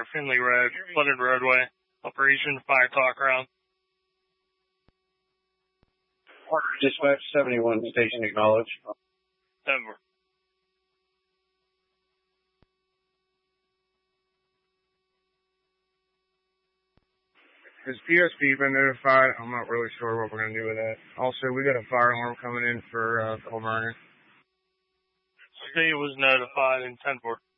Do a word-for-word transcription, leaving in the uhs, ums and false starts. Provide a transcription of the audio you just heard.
Center, Finley Road, flooded roadway. Operation fire talk round. Dispatch seventy-one station acknowledged. Over. Has P S P been notified? I'm not really sure what we're going to do with that. Also, we got a fire alarm coming in for uh, Colburn. City was notified in ten four.